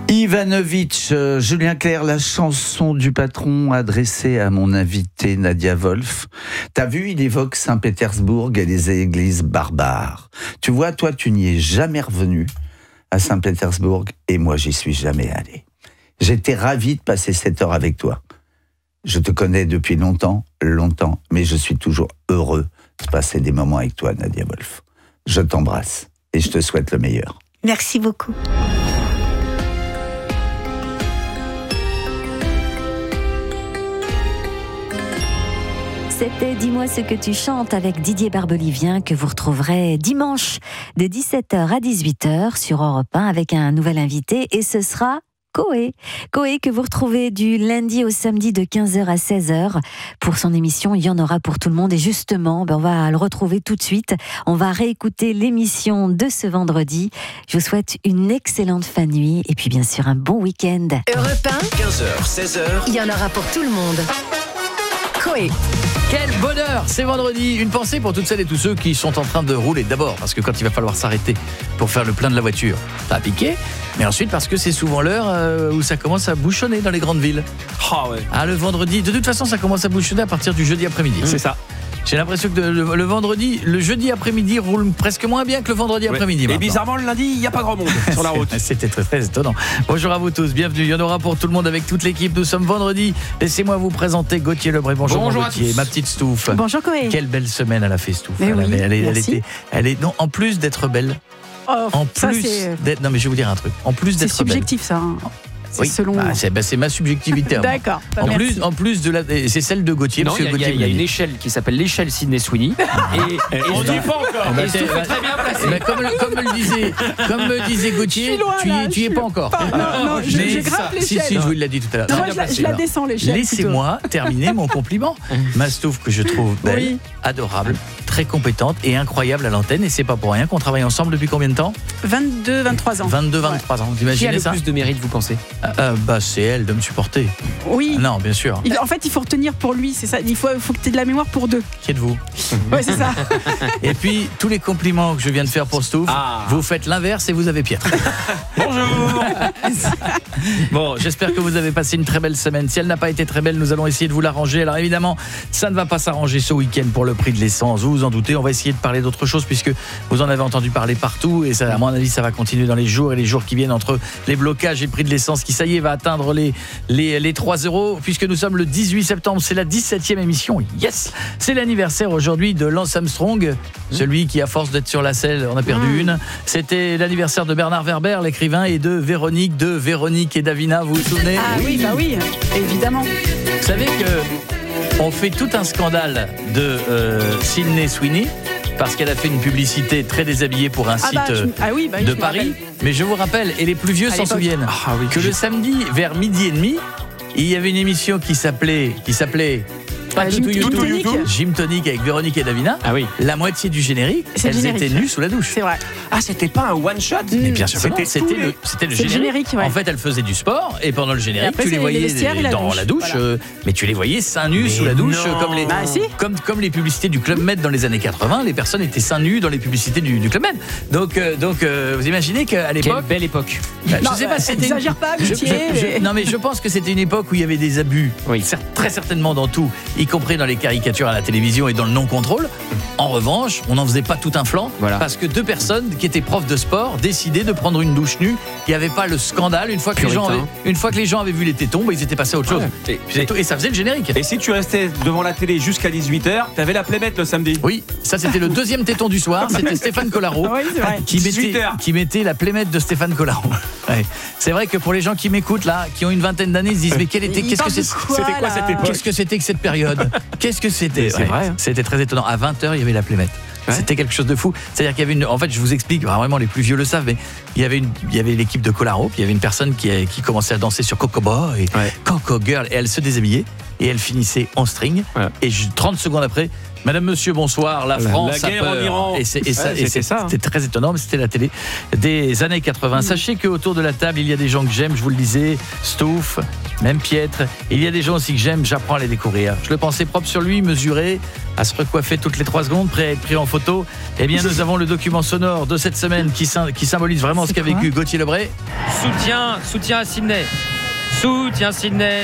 Ivanovic, Julien Clerc, la chanson du patron adressée à mon invité Nadia Wolf. T'as vu, il évoque Saint-Pétersbourg et les églises barbares. Tu vois, toi, tu n'y es jamais revenu à Saint-Pétersbourg et moi, j'y suis jamais allé. J'étais ravi de passer cette heure avec toi. Je te connais depuis longtemps, mais je suis toujours heureux de passer des moments avec toi, Nadia Wolf. Je t'embrasse et je te souhaite le meilleur. Merci beaucoup. C'était Dis-moi ce que tu chantes avec Didier Barbelivien que vous retrouverez dimanche de 17h à 18h sur Europe 1 avec un nouvel invité et ce sera Koé. Koé que vous retrouvez du lundi au samedi de 15h à 16h pour son émission Il y en aura pour tout le monde et justement on va le retrouver tout de suite. On va réécouter l'émission de ce vendredi. Je vous souhaite une excellente fin de nuit et puis bien sûr un bon week-end. Europe 1, 15h, 16h. Il y en aura pour tout le monde. Koé. Quel bonheur, c'est vendredi. Une pensée pour toutes celles et tous ceux qui sont en train de rouler. D'abord parce que quand il va falloir s'arrêter pour faire le plein de la voiture, ça va piquer. Mais ensuite parce que c'est souvent l'heure où ça commence à bouchonner dans les grandes villes. Ah ouais. Ah, le vendredi, de toute façon ça commence à bouchonner à partir du jeudi après-midi. C'est ça. J'ai l'impression que le jeudi après-midi roule presque moins bien que le vendredi après-midi. Et maintenant. Bizarrement, le lundi, il n'y a pas grand monde sur la route. C'était très, très étonnant. Bonjour à vous tous, bienvenue. Il y en aura pour tout le monde avec toute l'équipe. Nous sommes vendredi. Laissez-moi vous présenter Gauthier Lebray. Bonjour Gauthier, ma petite Stouff. Bonjour Koé. Quelle belle semaine elle a fait Stouff. Non, en plus d'être belle. Oh, En ça, plus d'être, non mais je vais vous dire un truc. En plus c'est d'être belle. subjectif ça. Hein. C'est Oui, selon. c'est ma subjectivité. à moi. D'accord. Bah, En plus de la, c'est celle de Gauthier. Non, parce que il y Gauthier a me l'a une dit. échelle qui s'appelle l'échelle Sidney Sweeney. et On dit pas encore. Bah, et Stouff est très bien placé. Mais comme me disait Gauthier, tu y es pas encore. Non, je grimpe l'échelle. Si, je vous l'ai dit tout à l'heure. Non, moi, je la descends l'échelle. Laissez-moi terminer mon compliment. Ma Stouff que je trouve belle, Oui. adorable, très compétente et incroyable à l'antenne. Et c'est pas pour rien qu'on travaille ensemble depuis combien de temps ? 22, 23 ans. 22, 23 ans. Vous Qui a imaginez le ça ? plus de mérite, vous pensez ? Bah c'est elle de me supporter. Oui. Non, bien sûr. En fait, il faut retenir pour lui, c'est ça. Il faut que tu aies de la mémoire pour deux. Qui êtes-vous ? Ouais, c'est ça. Et puis tous les compliments que je viens de faire pour Stouff, vous faites l'inverse et vous avez Pietre. Bonjour. Bon, j'espère que vous avez passé une très belle semaine. Si elle n'a pas été très belle, nous allons essayer de vous l'arranger. Alors évidemment, ça ne va pas s'arranger ce week-end pour le prix de l'essence. Vous vous en doutez, on va essayer de parler d'autre chose puisque vous en avez entendu parler partout et ça, à mon avis, ça va continuer dans les jours qui viennent entre les blocages et le prix de l'essence qui, ça y est, va atteindre les 3 € puisque nous sommes le 18 septembre. C'est la 17e émission. Yes! C'est l'anniversaire aujourd'hui de Lance Armstrong, celui qui, à force d'être sur la selle, en a perdu une. C'était l'anniversaire de Bernard Werber, l'écrivain, et de Véronique et Davina, vous vous souvenez? Ah oui, bah oui, évidemment. Vous savez que on fait tout un scandale de Sidney Sweeney parce qu'elle a fait une publicité très déshabillée pour un site de Paris. Mais je vous rappelle, et les plus vieux s'en souviennent, que le samedi vers 12h30, il y avait une émission qui s'appelait Gym Tonic avec Véronique et Davina. Ah oui. La moitié du générique, elles étaient nues sous la douche. C'est vrai. Ah, c'était pas un one shot. Mais bien sûr, c'était le C'est le générique, ouais. En fait, elle faisait du sport et pendant le générique, après, tu les c'est voyais les vestiaires et la dans douche. la douche, Voilà. mais tu les voyais seins nus sous la douche, non. comme les publicités du Club Med dans les années 80. Les personnes étaient seins nus dans les publicités du Club Med. Donc, vous imaginez qu'à l'époque, Quelle belle époque. je sais pas, c'était exagère pas, Gauthier. non mais je pense que c'était une époque où il y avait des abus, très certainement dans tout, y compris dans les caricatures à la télévision et dans le non-contrôle. En revanche, on n'en faisait pas tout un flanc parce que deux personnes qui étaient profs de sport décidaient de prendre une douche nue. Il n'y avait pas le scandale. Une fois que les gens avaient vu les tétons, ils étaient passés à autre chose. Et ça faisait le générique. Et si tu restais devant la télé jusqu'à 18h, t'avais la Playmet le samedi. Oui, ça c'était le deuxième téton du soir. C'était Stéphane Collaro qui mettait la Playmet de Stéphane Collaro. Ouais. C'est vrai que pour les gens qui m'écoutent là, qui ont une vingtaine d'années, ils se disent mais c'était quoi cette époque? Qu'est-ce que c'était que cette période? Qu'est-ce que c'était? C'est vrai. C'était très étonnant. À 20h, il y avait la Playmet. C'était quelque chose de fou. C'est-à-dire qu'il y avait en fait, je vous explique, vraiment les plus vieux le savent, mais il y avait l'équipe de Collaro, puis il y avait une personne qui commençait à danser sur Coco Boy, Coco Girl, et elle se déshabillait et elle finissait en string. Et 30 secondes après, Madame, Monsieur, bonsoir, la France la guerre a peur. en Iran. Et c'était très étonnant, mais c'était la télé des années 80. Sachez qu'autour de la table, il y a des gens que j'aime, je vous le disais, Stouff, même Pietre. Il y a des gens aussi que j'aime, j'apprends à les découvrir. Je le pensais propre sur lui, mesuré, à se recoiffer toutes les 3 secondes, prêt à être pris en photo. Eh bien, nous avons le document sonore de cette semaine qui symbolise vraiment ce qu'a vécu Gauthier Lebray. Soutien à Sydney. Soutien Sydney.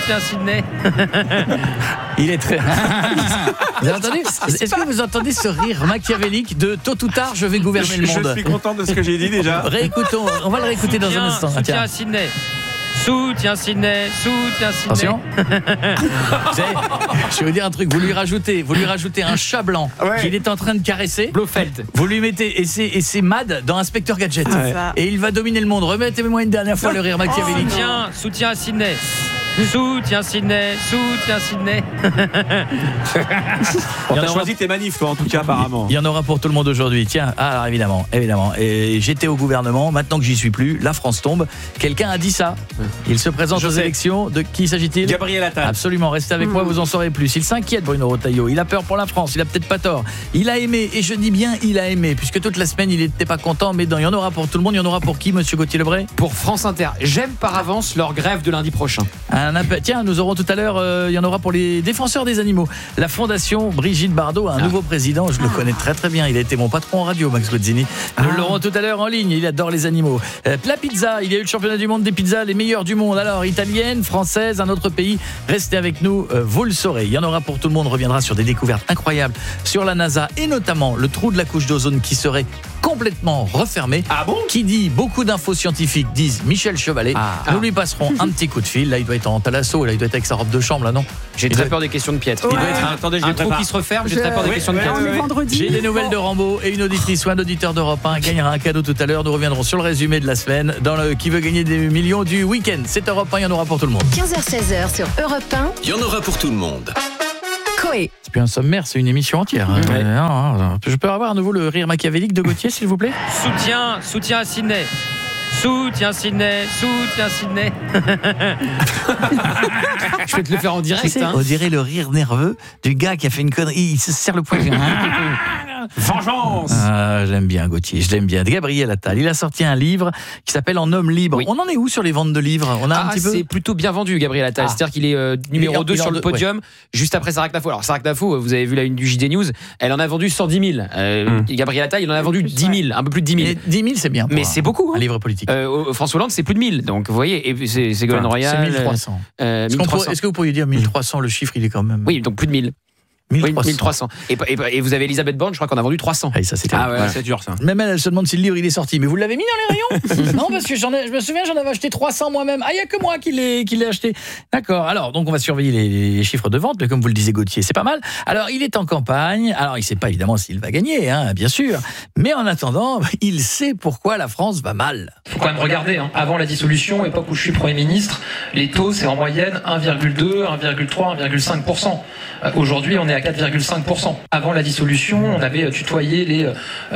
Il est très. Vous avez entendu ? Est-ce que vous entendez ce rire machiavélique de tôt ou tard, je vais gouverner le monde ? Je suis content de ce que j'ai dit déjà. Réécoutons, on va le réécouter dans un instant. Soutien à Sydney. Soutien Sydney. Attention. Je vais vous dire un truc, vous lui rajoutez un chat blanc qu'il est en train de caresser. Blofeld. Vous lui mettez et c'est Mad dans Inspecteur Gadget. Et il va dominer le monde. Remettez-moi une dernière fois le rire machiavélique. Soutien à Sydney. Soutien Sydney. On a choisi tes manifs, toi, en tout cas, apparemment. Il y en aura pour tout le monde aujourd'hui. Tiens, alors évidemment. Et j'étais au gouvernement, maintenant que j'y suis plus, la France tombe. Quelqu'un a dit ça. Il se présente aux élections. De qui s'agit-il ? Gabriel Attal. Absolument, restez avec moi, vous en saurez plus. Il s'inquiète, Bruno Retailleau. Il a peur pour la France, il a peut-être pas tort. Il a aimé, et je dis bien il a aimé, puisque toute la semaine il n'était pas content, mais il y en aura pour tout le monde. Il y en aura pour qui, monsieur Gauthier Lebray ? Pour France Inter. J'aime par avance leur grève de lundi prochain. Tiens, nous aurons tout à l'heure, il y en aura pour les défenseurs des animaux. La fondation Brigitte Bardot a un nouveau président, je le connais très très bien, il a été mon patron en radio, Max Gozzini. Nous l'aurons tout à l'heure en ligne, il adore les animaux. La pizza, il y a eu le championnat du monde des pizzas, les meilleures du monde. Alors, italienne, française, un autre pays, restez avec nous, vous le saurez. Il y en aura pour tout le monde, on reviendra sur des découvertes incroyables sur la NASA et notamment le trou de la couche d'ozone qui serait complètement refermé. Ah bon ? Qui dit beaucoup d'infos scientifiques, disent Michel Chevalet. Nous lui passerons un petit coup de fil. Là, il doit être en talasso, là, il doit être avec sa robe de chambre, là, non ? J'ai très peur des questions de Pietre. Il doit être... Attendez, un trou qui se referme, j'ai très peur des questions de Pietre. On est vendredi. J'ai des nouvelles de Rambo et une auditrice ou un auditeur d'Europe 1 gagnera un cadeau tout à l'heure. Nous reviendrons sur le résumé de la semaine dans le Qui veut gagner des millions du week-end. C'est Europe 1, il y en aura pour tout le monde. 15h-16h sur Europe 1. Il y en aura pour tout le monde. Coé. C'est plus un sommaire, c'est une émission entière. Je peux avoir à nouveau le rire machiavélique de Gauthier, s'il vous plaît ? Soutien à Sydney. Soutien Sydney. Je vais te le faire en direct. On dirait le rire nerveux du gars qui a fait une connerie. Il se serre le poing. Vengeance. J'aime bien Gauthier, je l'aime bien. Gabriel Attal, il a sorti un livre qui s'appelle En homme libre. Oui. On en est où sur les ventes de livres ? On a un petit peu. C'est plutôt bien vendu, Gabriel Attal. C'est-à-dire qu'il est numéro 2 sur le podium, juste après Sarah Knafo. Alors Sarah Knafo, vous avez vu la une du JD News, elle en a vendu 110 000. Gabriel Attal, il en a vendu 10 000, un peu plus de 10 000. Et 10 000, c'est bien. Mais c'est beaucoup. Un livre politique. François Hollande, c'est plus de 1000. Donc vous voyez, et c'est Ségolène Royal. C'est 1300. 1300. Est-ce que vous pourriez dire 1300, le chiffre, il est quand même. Oui, donc plus de 1000. 1300. Oui, 1300. Et vous avez Elisabeth Borne, je crois qu'on a vendu 300. Ah, ça, c'est terrible. C'est dur, ça. Même elle se demande si le livre il est sorti. Mais vous l'avez mis dans les rayons ? Non, parce que je me souviens, j'en avais acheté 300 moi-même. Ah, il n'y a que moi qui l'ai acheté. D'accord. Alors, donc on va surveiller les chiffres de vente. Mais comme vous le disiez, Gauthier, c'est pas mal. Alors, il est en campagne. Alors, il ne sait pas évidemment s'il va gagner, bien sûr. Mais en attendant, il sait pourquoi la France va mal. Il faut quand même regarder. Avant la dissolution, époque où je suis Premier ministre, les taux, c'est en moyenne 1,2, 1,3, 1,5%. Aujourd'hui, on est à 4,5%. Avant la dissolution, on avait tutoyé les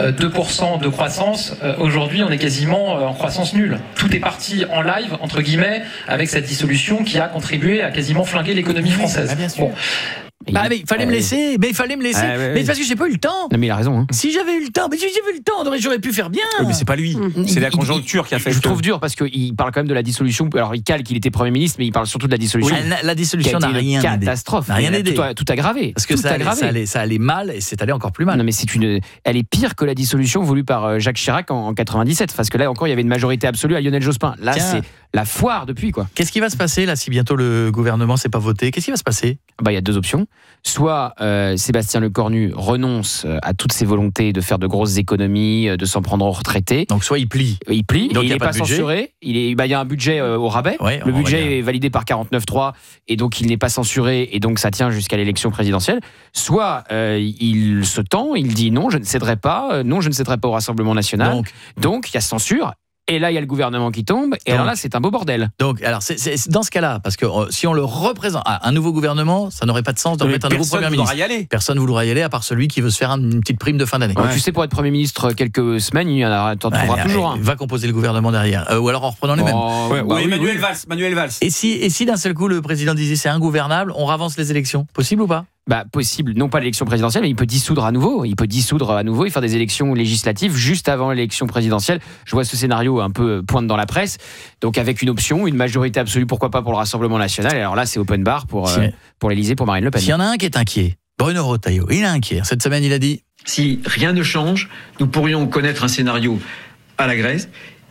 2% de croissance. Aujourd'hui, on est quasiment en croissance nulle. Tout est parti en live, entre guillemets, avec cette dissolution qui a contribué à quasiment flinguer l'économie française. Ah, bien sûr. Bon. Mais il fallait me laisser. Mais parce que j'ai pas eu le temps. Non, mais il a raison. Si j'avais eu le temps, j'aurais pu faire bien. Oui, mais c'est pas lui. C'est la conjoncture qui a fait. Je trouve dur parce qu'il parle quand même de la dissolution. Alors il cale qu'il était Premier ministre, mais il parle surtout de la dissolution. Oui, la dissolution n'a rien aidé. Catastrophe. N'a rien aidé. Tout aggravé. Parce que ça allait mal et c'est allé encore plus mal. Non, mais elle est pire que la dissolution voulue par Jacques Chirac en 97. Parce que là encore, il y avait une majorité absolue à Lionel Jospin. Là, c'est la foire depuis, quoi. Qu'est-ce qui va se passer là si bientôt le gouvernement s'est pas voté ? Qu'est-ce qui va se passer ? Il y a deux options. Soit Sébastien Lecornu renonce à toutes ses volontés de faire de grosses économies, de s'en prendre aux retraités. Donc soit il plie. Donc il n'est pas censuré. Il y a un budget au rabais. Ouais, le budget est validé par 49.3 et donc il n'est pas censuré et donc ça tient jusqu'à l'élection présidentielle. Soit il se tend, il dit non, je ne céderai pas au Rassemblement national. Donc il y a censure. Et là, il y a le gouvernement qui tombe. Et alors là, c'est un beau bordel. Donc, alors, c'est dans ce cas-là, parce que si on le représente, un nouveau gouvernement, ça n'aurait pas de sens de remettre un nouveau Premier ministre. Personne ne voudra y aller, à part celui qui veut se faire une petite prime de fin d'année. Tu sais, pour être Premier ministre quelques semaines, il y en a, t'en trouveras toujours un. Va composer le gouvernement derrière. Ou alors en reprenant les mêmes. Oui, Manuel Valls. Et si d'un seul coup, le président disait c'est ingouvernable, on ravance les élections. Possible ou pas ? Possible, non pas l'élection présidentielle, mais il peut dissoudre à nouveau. Il peut dissoudre à nouveau et faire des élections législatives juste avant l'élection présidentielle. Je vois ce scénario un peu pointe dans la presse. Donc avec une option, une majorité absolue, pourquoi pas pour le Rassemblement national. Et alors là, c'est open bar pour l'Élysée, pour Marine Le Pen. S'il y en a un qui est inquiet, Bruno Retailleau, il est inquiet. Cette semaine, il a dit si rien ne change, nous pourrions connaître un scénario à la Grèce.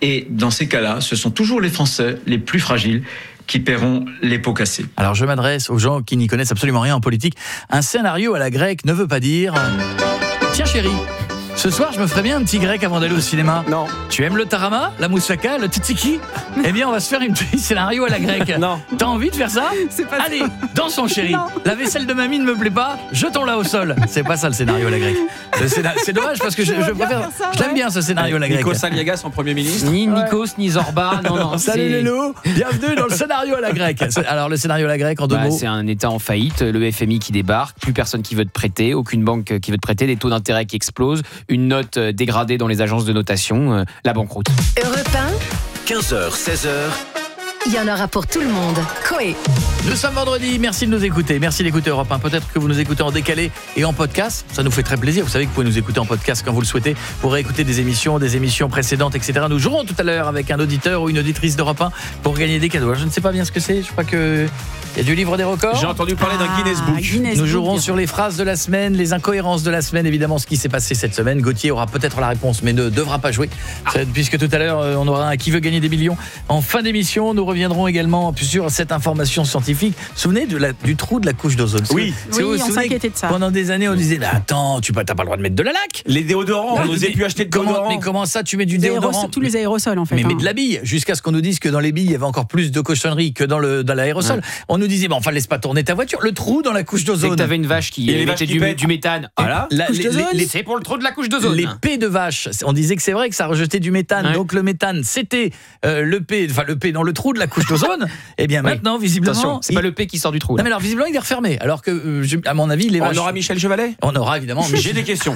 Et dans ces cas-là, ce sont toujours les Français les plus fragiles qui paieront les pots cassés. Alors je m'adresse aux gens qui n'y connaissent absolument rien en politique. Un scénario à la grecque ne veut pas dire... Tiens chérie, ce soir je me ferais bien un petit grec avant d'aller au cinéma. Non. Tu aimes le tarama, la moussaka, le tzatziki? Eh bien on va se faire un petit scénario à la grecque. Non. T'as envie de faire ça? C'est pas Allez, ça. dansons chérie. Non. La vaisselle de mamie ne me plaît pas, jetons-la au sol. C'est pas ça le scénario à la grecque. C'est dommage parce que je bien préfère... faire ça, Je l'aime ouais. bien ce scénario à la grecque. Nikos Aliagas en Premier ministre. Ni Nikos, ni Zorba, non. Salut les loups, bienvenue dans le scénario à la grecque. Alors le scénario à la grecque en deux mots. C'est un État en faillite, le FMI qui débarque, plus personne qui veut te prêter, aucune banque qui veut te prêter, des taux d'intérêt qui explosent, une note dégradée dans les agences de notation, la banqueroute. Europe 15h, 16h. 1, il y en aura pour tout le monde. Coé. Nous sommes vendredi, merci de nous écouter, merci d'écouter Europe 1. Peut-être que vous nous écoutez en décalé et en podcast, ça nous fait très plaisir. Vous savez que vous pouvez nous écouter en podcast quand vous le souhaitez pour réécouter des émissions précédentes, etc. Nous jouerons tout à l'heure avec un auditeur ou une auditrice d'Europe 1 pour gagner des cadeaux. Alors, je ne sais pas bien ce que c'est, je crois que il y a du livre des records. J'ai entendu parler d'un Guinness Book. Nous jouerons sur les phrases de la semaine, les incohérences de la semaine, évidemment ce qui s'est passé cette semaine. Gauthier aura peut-être la réponse mais ne devra pas jouer puisque tout à l'heure on aura un qui veut gagner des millions. En fin d'émission, nous reviendrons également sur cette information scientifique. Souvenez du trou de la couche d'ozone. Oui. Si vous vous on souvenez s'inquiétait de ça. Pendant des années on disait attends, t'as pas le droit de mettre de la laque. Les déodorants, on n'osait plus acheter de déodorants. Mais comment ça tu mets du déodorant? Tous les aérosols en fait. Mais de la bille, jusqu'à ce qu'on nous dise que dans les billes il y avait encore plus de cochonneries que dans l'aérosol. Ouais. On nous disait enfin laisse pas tourner ta voiture, le trou dans la couche d'ozone. Dès que t'avais une vache qui émettait du méthane. Voilà. C'est pour le trou de la couche d'ozone. Les pets de vache, on disait que c'est vrai que ça rejetait du méthane. Ouais. Donc le méthane, c'était le P dans le trou de la couche d'ozone. Et bien maintenant, visiblement, attention, c'est pas le P qui sort du trou. Non mais alors visiblement il est refermé. Alors que à mon avis, les vaches. On aura Michel Chevalet. On aura évidemment. Mais j'ai des questions.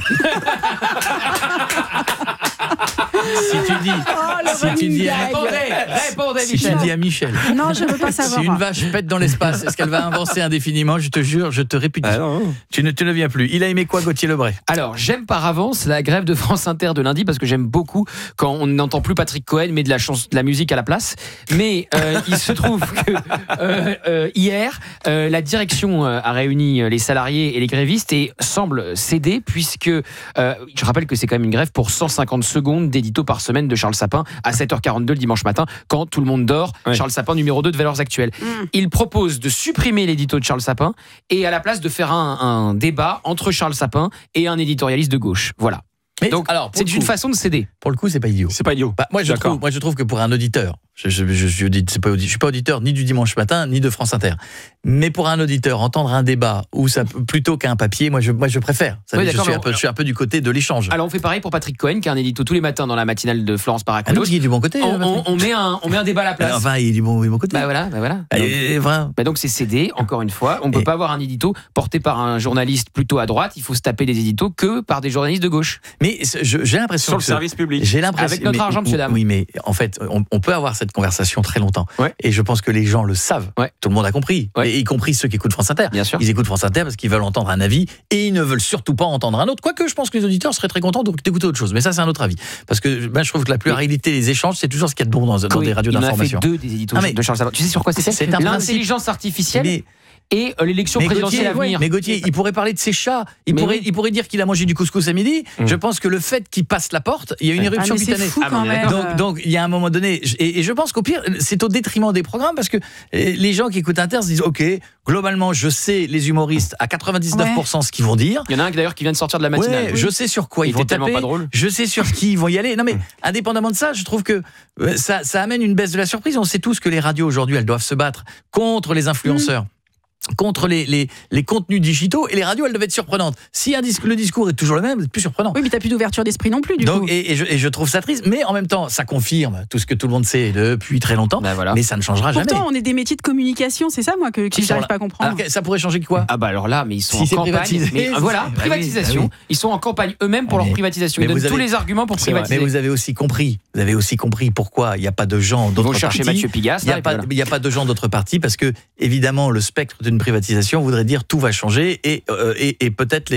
Si tu dis, répondez, si tu dis à Michel. Non, je veux pas savoir. Si une vache pète dans l'espace, est-ce qu'elle va avancer indéfiniment? Je te jure, je te répudie. Tu ne viens plus. Il a aimé quoi, Gauthier Lebray? Alors, j'aime par avance la grève de France Inter de lundi parce que j'aime beaucoup quand on n'entend plus Patrick Cohen mais de la musique à la place. Mais il se trouve que hier, la direction a réuni les salariés et les grévistes et semble céder puisque je rappelle que c'est quand même une grève pour 150 secondes d'édito par semaine de Charles Sapin à 7h42 le dimanche matin quand tout le monde dort. Ouais. Charles Sapin numéro 2 de Valeurs Actuelles. Il propose de supprimer l'édito de Charles Sapin et à la place de faire un débat entre Charles Sapin et un éditorialiste de gauche. Voilà. Mais donc alors, c'est une façon de céder. Pour le coup, c'est pas idiot. C'est pas idiot. Moi, je trouve que pour un auditeur, je suis pas auditeur ni du dimanche matin ni de France Inter. Mais pour un auditeur, entendre un débat ou ça plutôt qu'un papier, moi je préfère. Ça, oui, je suis un peu du côté de l'échange. Alors on fait pareil pour Patrick Cohen qui a un édito tous les matins dans la matinale de Florence Paracuelos. Il est du bon côté. On met un débat à la place. Enfin, il est du bon côté. Bah voilà. Donc c'est cédé. Encore une fois, on peut pas avoir un édito porté par un journaliste plutôt à droite. Il faut se taper des éditos que par des journalistes de gauche. Mais j'ai l'impression sur le service public. J'ai l'impression avec notre argent, monsieur dame. Oui, mais en fait, on peut avoir cette conversation très longtemps. Ouais. Et je pense que les gens le savent. Ouais. Tout le monde a compris. Ouais. Et y compris ceux qui écoutent France Inter. Bien sûr. Ils écoutent France Inter parce qu'ils veulent entendre un avis et ils ne veulent surtout pas entendre un autre. Quoique, je pense que les auditeurs seraient très contents d'écouter autre chose. Mais ça, c'est un autre avis. Parce que je trouve que la pluralité des échanges, c'est toujours ce qu'il y a de bon dans des radios d'information. Il en a fait 2 des éditos de Charles Sapin. Tu sais sur quoi c'est l'intelligence artificielle. Et l'élection présidentielle à venir. Mais Gauthier, il pourrait parler de ses chats. Il pourrait dire qu'il a mangé du couscous à midi. Je pense que le fait qu'il passe la porte, il y a une éruption cutanée. Donc il y a un moment donné, et je pense qu'au pire, c'est au détriment des programmes parce que les gens qui écoutent Inter se disent ok, globalement, je sais les humoristes à 99% ce qu'ils vont dire. Il y en a un d'ailleurs qui vient de sortir de la matinale. Je sais sur quoi ils vont taper. Pas drôle. Je sais sur qui ils vont y aller. Non mais indépendamment de ça, je trouve que ça amène une baisse de la surprise. On sait tous que les radios aujourd'hui, elles doivent se battre contre les influenceurs. Contre les contenus digitaux et les radios elles devaient être surprenantes. Si le discours est toujours le même, c'est plus surprenant. Oui, mais t'as plus d'ouverture d'esprit non plus du coup. Et je trouve ça triste, mais en même temps ça confirme tout ce que tout le monde sait depuis très longtemps. Mais ça ne changera jamais. Pourtant on est des métiers de communication, c'est ça moi que j'arrive pas à comprendre. Alors, ça pourrait changer quoi? Ah bah alors là, mais ils sont en campagne. Voilà, privatisation. Ils sont en campagne eux-mêmes pour leur privatisation. Ils donnent tous les arguments pour privatiser. Mais vous avez aussi compris pourquoi il n'y a pas de gens d'autres partis. Ils vont chercher Mathieu Pigasse. Il n'y a pas de gens d'autres partis parce que évidemment le spectre d'une privatisation voudrait dire tout va changer et peut-être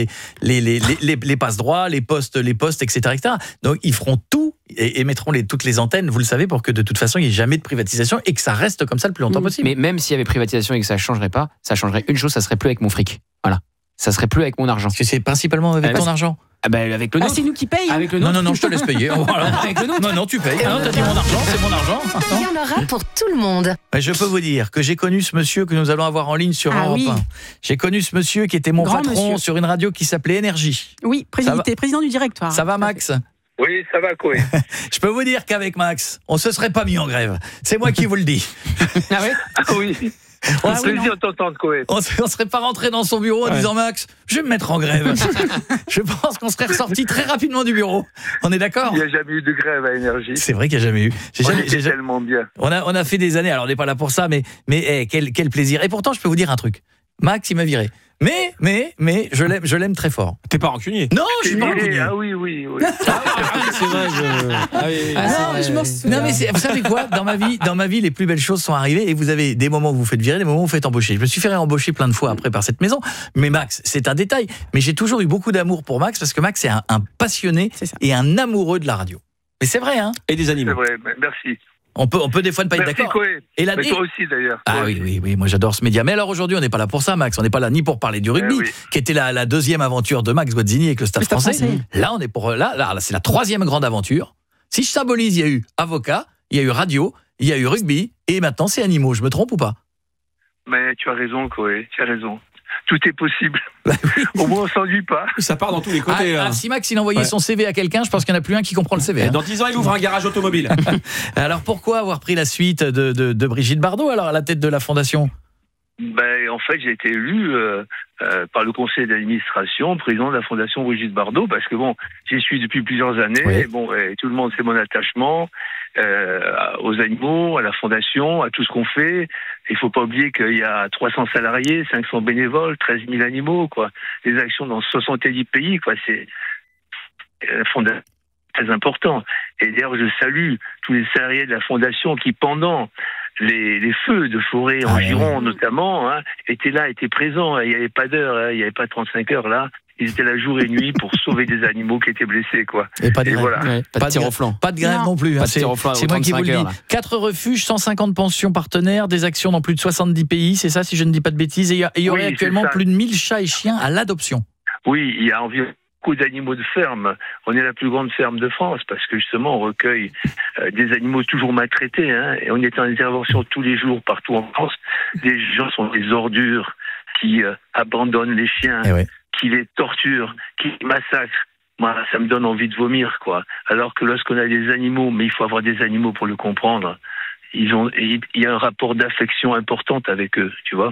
les passe-droits, les postes, etc. Donc ils feront tout et mettront toutes les antennes, vous le savez, pour que de toute façon il n'y ait jamais de privatisation et que ça reste comme ça le plus longtemps possible. Mais même s'il y avait privatisation et que ça changerait pas, ça changerait une chose, ça serait plus avec mon fric. Voilà. Ça serait plus avec mon argent. Parce que c'est principalement avec ton argent. Ah bah, avec le nôtre. c'est nous qui payons. Avec le nôtre. Non, je te laisse payer. Voilà. Avec le nôtre. Non, tu payes. Non, t'as dit mon argent, c'est mon argent. Il y en aura pour tout le monde. Ouais, je peux vous dire que j'ai connu ce monsieur que nous allons avoir en ligne sur Europe 1. J'ai connu ce monsieur qui était mon Grand patron monsieur. sur une radio qui s'appelait Énergie. Oui, t'es président du directoire. Ça va, Max ? Oui, ça va, Coé. Je peux vous dire qu'avec Max, on se serait pas mis en grève. C'est moi qui vous le dis. Ah ouais ? Ah oui. On C'est plaisir de t'entendre, Coé. On serait pas rentré dans son bureau en disant Max, je vais me mettre en grève. Je pense qu'on serait ressorti très rapidement du bureau. On est d'accord ? Il n'y a jamais eu de grève à Énergie. C'est vrai qu'il n'y a jamais eu. J'ai tellement bien. On a fait des années, alors on n'est pas là pour ça, mais quel plaisir. Et pourtant, je peux vous dire un truc. Max, il m'a viré. Mais je l'aime très fort. T'es pas rancunier? Non, je suis pas rancunier. Ah oui. C'est vrai, je m'en souviens. Non, mais vous savez quoi, dans ma vie, les plus belles choses sont arrivées et vous avez des moments où vous faites virer, des moments où vous faites embaucher. Je me suis fait réembaucher plein de fois après par cette maison, mais Max, c'est un détail. Mais j'ai toujours eu beaucoup d'amour pour Max parce que Max, c'est un passionné et un amoureux de la radio. Mais c'est vrai, hein. Et des animaux. C'est vrai, merci. On peut des fois ne pas être d'accord. Coé. Et mais toi aussi d'ailleurs. Ah oui, moi j'adore ce média. Mais alors aujourd'hui, on n'est pas là pour ça, Max. On n'est pas là ni pour parler du rugby, qui était la deuxième aventure de Max Guazzini avec le Stade français. Là, on est pour là, c'est la troisième grande aventure. Si je symbolise, il y a eu avocat, il y a eu radio, il y a eu rugby, et maintenant c'est animaux. Je me trompe ou pas? Mais tu as raison, Coé. Tu as raison. Tout est possible. Au moins, on s'ennuie pas. Ça part dans tous les côtés. Si Max, il envoyait son CV à quelqu'un, je pense qu'il n'y en a plus un qui comprend le CV. Dans 10 ans, il ouvre un garage automobile. Alors, pourquoi avoir pris la suite de Brigitte Bardot, alors, à la tête de la Fondation ? En fait, j'ai été élu par le conseil d'administration, président de la Fondation Brigitte Bardot, parce que j'y suis depuis plusieurs années. Oui. Et tout le monde sait mon attachement aux animaux, à la Fondation, à tout ce qu'on fait. Il faut pas oublier qu'il y a 300 salariés, 500 bénévoles, 13 000 animaux, quoi. Des actions dans 70 pays, quoi. C'est la Fondation très important. Et d'ailleurs, je salue tous les salariés de la Fondation qui, pendant les feux de forêt en Gironde notamment, étaient là, étaient présents. Il n'y avait pas d'heure, il n'y avait pas 35 heures là. Ils étaient là jour et nuit pour sauver des animaux qui étaient blessés, quoi. Et pas de grève. Voilà. Ouais, pas de tir au flanc. Pas de grève non plus. Pas de tir au flanc C'est moi qui vous le dis. heures, là. 4 refuges, 150 pensions partenaires, des actions dans plus de 70 pays, c'est ça si je ne dis pas de bêtises. Et il y aurait actuellement plus de 1000 chats et chiens à l'adoption. Oui, il y a environ beaucoup d'animaux de ferme. On est la plus grande ferme de France parce que justement on recueille des animaux toujours maltraités, et on est en intervention tous les jours partout en France. Des gens sont des ordures qui abandonnent les chiens, qui les torturent, qui les massacrent. Moi, ça me donne envie de vomir, quoi. Alors que lorsqu'on a des animaux, mais il faut avoir des animaux pour le comprendre, il y a un rapport d'affection importante avec eux, tu vois.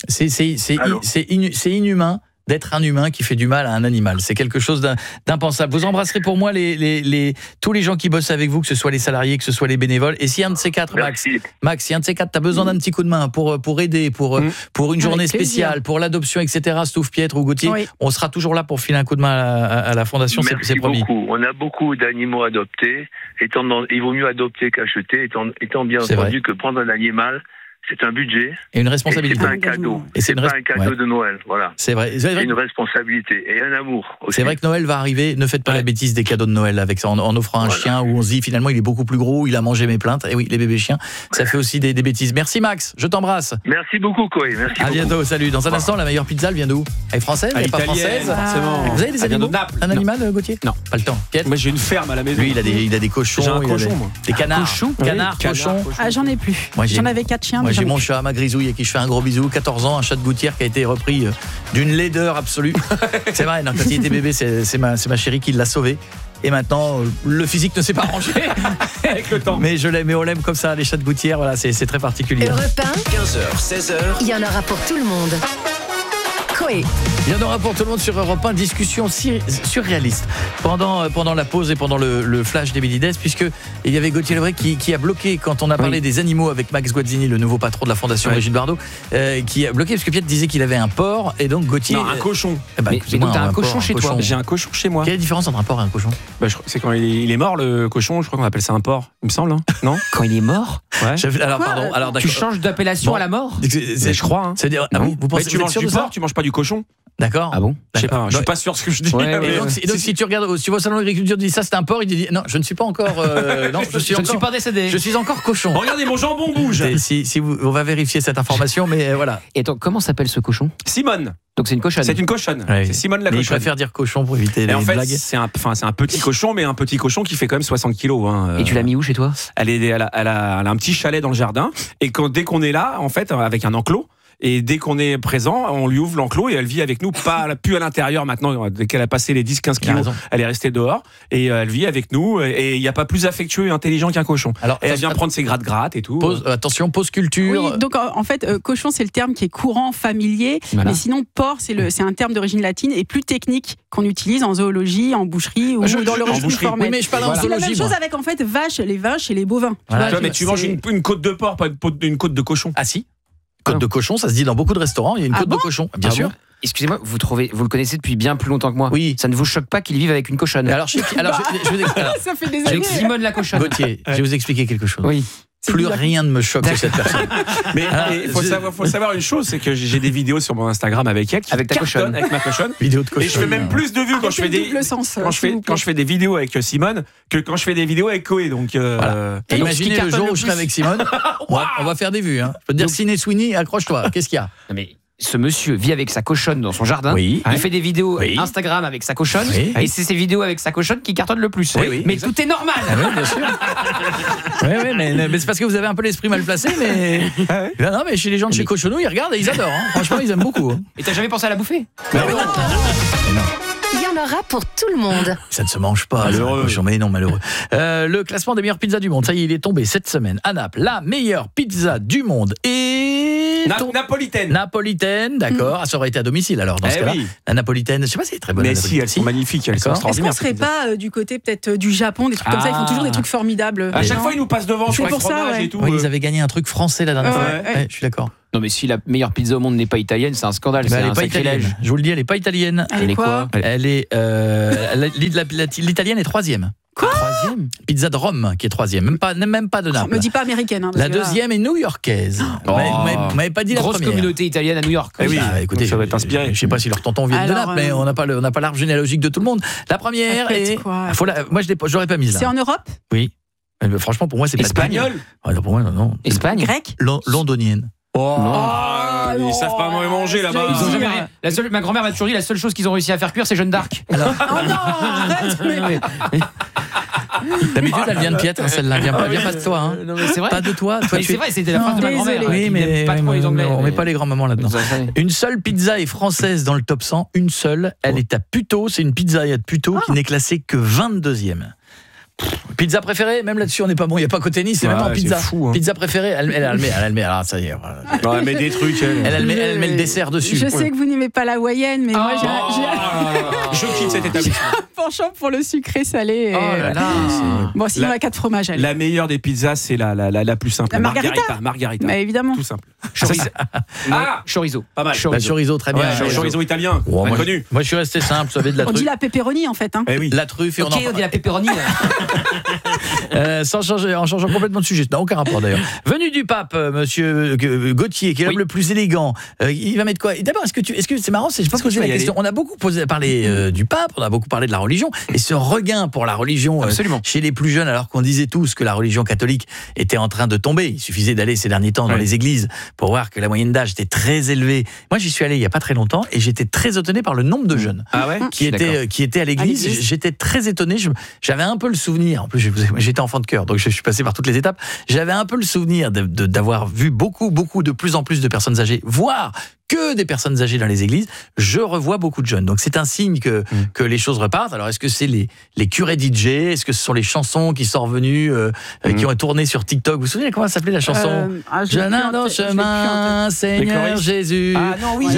C'est inhumain d'être un humain qui fait du mal à un animal. C'est quelque chose d'impensable. Vous embrasserez pour moi tous les gens qui bossent avec vous, que ce soit les salariés, que ce soit les bénévoles. Et si un de ces quatre, Max, si un de ces quatre, t'as besoin d'un petit coup de main pour aider, pour une journée spéciale, pour l'adoption, etc., Stouff, Pietre ou Gauthier, on sera toujours là pour filer un coup de main à la Fondation. Merci c'est promis. Beaucoup. On a beaucoup d'animaux adoptés. Il vaut mieux adopter qu'acheter, étant bien entendu que prendre un animal, c'est un budget. Et une responsabilité. Et c'est pas un cadeau. C'est pas un cadeau de Noël. Voilà. C'est vrai. C'est une responsabilité et un amour aussi. C'est vrai que Noël va arriver. Ne faites pas la bêtise des cadeaux de Noël avec ça, en offrant un chien où on se dit finalement il est beaucoup plus gros, il a mangé mes plaintes. Et oui, les bébés chiens, ça fait aussi des bêtises. Merci Max, je t'embrasse. Merci beaucoup Coé. Merci. À bientôt, salut. Dans un instant, la meilleure pizza, elle vient d'où? Elle est française, elle est pas française. Vous avez des animaux? Un animal, Gauthier? Non, pas le temps. Moi j'ai une ferme à la maison. Lui, il a des cochons. J'ai un cochon, moi. Des canards. Canards, cochons. Ah, j'en ai plus. J'en avais 4 chiens. Moi j'ai mon chat, ma Grisouille, à qui je fais un gros bisou. 14 ans, un chat de gouttière qui a été repris d'une laideur absolue. C'est vrai, non, quand il était bébé, c'est ma chérie qui l'a sauvé. Et maintenant, le physique ne s'est pas arrangé avec le temps. Mais je l'aime, et on l'aime comme ça, les chats de gouttière. Voilà, c'est très particulier. Europe 1, 15h, 16h. Il y en aura pour tout le monde. Coé. Il y en aura pour tout le monde sur Europe 1, discussion surréaliste pendant la pause et pendant le flash des Midi Days, puisque il y avait Gauthier Lebret qui a bloqué quand on a parlé des animaux avec Max Guazzini, le nouveau patron de la Fondation Brigitte Bardot, qui a bloqué parce que Pierre disait qu'il avait un porc et donc Gauthier. Non, un cochon. Mais donc t'as un cochon chez toi. J'ai un cochon chez moi. Quelle est la différence entre un porc et un cochon? C'est quand il est mort le cochon, je crois qu'on appelle ça un porc, il me semble, non? Quand il est mort? Ouais. Alors pardon, alors tu changes d'appellation à la mort? Je crois. C'est-à-dire, vous pensez tu manges du porc, tu manges pas du cochon? D'accord. Ah bon? Je sais pas, je suis pas sûr de ce que je dis. Ouais, Et donc, si tu regardes, si tu vas au salon d'agriculture, tu dis ça c'est un porc, il te dit non, je ne suis pas encore. Non, je suis pas décédé. Je suis encore cochon. Regardez, mon jambon bouge. Si on va vérifier cette information, mais voilà. Et attends, comment s'appelle ce cochon? Simone. Donc c'est une cochonne. C'est une cochonne. Ouais. C'est Simone la Mais cochonne. il préfère dire cochon pour éviter les Et en fait, blagues. c'est un petit cochon, mais un petit cochon qui fait quand même 60 kilos. Hein. Et tu l'as mis où chez toi? Elle a un petit chalet dans le jardin. Et dès qu'on est là, en fait, avec un enclos, et dès qu'on est présent, on lui ouvre l'enclos et elle vit avec nous, plus à l'intérieur maintenant. Dès qu'elle a passé les 10-15 kilos, elle est restée dehors et elle vit avec nous. Et il n'y a pas plus affectueux et intelligent qu'un cochon. Alors, et elle vient prendre ses gratte-gratte et tout. Attention, pause culture. Oui, donc en fait, cochon, c'est le terme qui est courant, familier. Voilà. Mais sinon, porc, c'est un terme d'origine latine et plus technique qu'on utilise en zoologie, en boucherie ou dans le régime formel. Oui, mais je parle en C'est zoologie. la même chose moi. avec en fait les vaches et les bovins. Voilà. Mais tu manges une côte de porc, pas une côte de cochon. Ah si. Côte de cochon, ça se dit dans beaucoup de restaurants. Il y a une côte de cochon, bien sûr. Excusez-moi, vous le connaissez depuis bien plus longtemps que moi. Oui. Ça ne vous choque pas qu'il vive avec une cochonne? Alors, je Ça fait des années. Avec Simone la cochonne. Gauthier, je vais vous expliquer quelque chose. Oui. Plus rien ne me choque de cette personne. Mais il faut savoir une chose, c'est que j'ai des vidéos sur mon Instagram avec elle, avec ta cochonne, avec ma cochonne. Vidéo de cochonne. Et je fais même plus de vues quand je fais quand je fais des vidéos avec Simone que quand je fais des vidéos avec Koé. Donc voilà. Imaginez le jour où je serai avec Simone, on va faire des vues. Hein. Je peux te dire, Ciné Sweeney, accroche-toi. Qu'est-ce qu'il y a? Non mais ce monsieur vit avec sa cochonne dans son jardin. Oui. Il fait des vidéos Instagram avec sa cochonne. Oui. Et c'est ces vidéos avec sa cochonne qui cartonnent le plus. Oui, mais tout est normal. Ah oui, bien sûr. Oui, mais c'est parce que vous avez un peu l'esprit mal placé. Mais non, mais chez les gens de chez Cochonou, ils regardent et ils adorent. Hein. Franchement, ils aiment beaucoup. Hein. Et t'as jamais pensé à la bouffer? Non. Il y en aura pour tout le monde. Ça ne se mange pas. Malheureux. Mais non, malheureux. Le classement des meilleures pizzas du monde, ça y est, il est tombé cette semaine. À Naples, la meilleure pizza du monde est... Napolitaine, d'accord. Ça aurait été à domicile alors dans ce cas-là. Oui. La napolitaine, je sais pas si elle est très bonne. Mais si, elles sont magnifiques, elles sont Est-ce qu'on extraordinaires. serait pas du côté peut-être du Japon, des trucs comme ça? Ils font toujours des trucs formidables. À chaque fois, ils nous passent devant sur les pour ça, fromages ouais. et tout. Oui, ils avaient gagné un truc français la dernière fois. Ouais. Je suis d'accord. Non mais si la meilleure pizza au monde n'est pas italienne, c'est un scandale, Bah, c'est elle un n'est pas sacrilège. italienne. Je vous le dis, elle n'est pas italienne. Elle est quoi? Elle est l'italienne est troisième. Quoi? Troisième? Pizza de Rome qui est troisième, même pas de Naples. Me dis pas américaine. Hein, parce La que là- deuxième est new-yorkaise. Vous m'avez pas dit la Grosse première. communauté italienne à New York. Eh oui, Écoutez, ça va être inspiré. Je sais pas si leurs tontons viennent de Alors, Naples, mais on n'a pas l'arbre généalogique de tout le monde. La première Faites est. quoi? Moi, j'aurais pas mis là. C'est en Europe? Oui. Mais franchement, pour moi, c'est pas Espagnol. Pour moi, non. Espagne? Grec? Londonienne. Ils savent pas manger là-bas. Ils ont jamais... Ma grand-mère m'a toujours dit la seule chose qu'ils ont réussi à faire cuire, c'est Jeanne d'Arc. Oh non, arrête, mais... D'habitude, elle vient de Piètre, celle-là. Elle vient pas de toi. Hein. Non mais c'est vrai. Pas de toi. Toi, Mais c'est vrai, c'était la phrase de ma grand-mère. Désolé. Oui, qui mais n'aime pas trop les Anglais. on met pas les grands-mamans là-dedans. Une seule pizza est française dans le top 100. Une seule. Elle est à Puteaux. C'est une pizzeria de Puteaux qui n'est classée que 22e. Pizza préférée, même là-dessus on n'est pas bon, il n'y a pas côté Nice, c'est même en pizza. Fou, hein. Pizza préférée, elle met, alors ça y est. Non, elle met des trucs. Elle met le dessert dessus. Je sais que vous n'aimez pas la hawaïenne, mais moi j'ai Je quitte cet établissement. un penchant pour le sucré salé. Oh là là. Bon, sinon la 4 fromages. Allez. La meilleure des pizzas, c'est la plus simple. La margarita. Margarita. Mais évidemment. Tout simple. Chorizo. Pas mal. Chorizo, très bien. Chorizo italien. Inconnu. Moi je suis resté simple, vous savez de la On dit truffe. la pepperoni en fait. Hein. Eh oui. La truffe et Ok, on dit la pepperoni. en changeant complètement de sujet, ça n'a aucun rapport d'ailleurs. Venu du pape, monsieur Gauthier, qui est l'homme le plus élégant, il va mettre quoi? D'abord, est-ce que c'est marrant, je pas posé la question. On a beaucoup parlé du pape, on a beaucoup parlé de la religion, et ce regain pour la religion chez les plus jeunes, alors qu'on disait tous que la religion catholique était en train de tomber. Il suffisait d'aller ces derniers temps dans les églises pour voir que la moyenne d'âge était très élevée. Moi, j'y suis allé il y a pas très longtemps et j'étais très étonné par le nombre de jeunes qui étaient à l'église. J'étais très étonné. J'avais un peu le souvenir. En plus, j'étais enfant de cœur, donc je suis passé par toutes les étapes. J'avais un peu le souvenir d'avoir vu beaucoup, de plus en plus de personnes âgées, voire que des personnes âgées dans les églises. Je revois beaucoup de jeunes. Donc c'est un signe que les choses repartent. Alors est-ce que c'est les curés DJ? Est-ce que ce sont les chansons qui sont revenues, qui ont tourné sur TikTok? Vous vous souvenez comment ça s'appelait la chanson? Je n'ai dans chemin, Seigneur Jésus. Ah non, oui.